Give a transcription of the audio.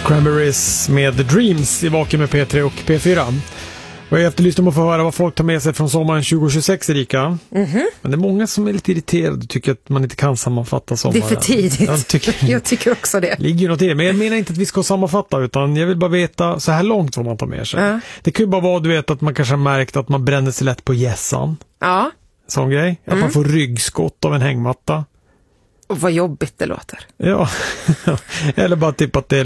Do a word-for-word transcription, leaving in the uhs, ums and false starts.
Cranberries med The Dreams i Vaken med P tre och P fyra. Och jag efterlyst om att få höra vad folk tar med sig från sommaren tjugo tjugosex, Erika. Mm-hmm. Men det är många som är lite irriterade och tycker att man inte kan sammanfatta sommaren. Det är för tidigt. Jag tycker, jag tycker också det. Ligger ju något i det. Men jag menar inte att vi ska sammanfatta, utan jag vill bara veta så här långt vad man tar med sig. Uh. Det kan ju bara vara, du vet, att man kanske har märkt att man bränner sig lätt på gässan. Ja. Sån grej. Att mm. man får ryggskott av en hängmatta. Och vad jobbigt det låter. Ja. Eller bara typ att det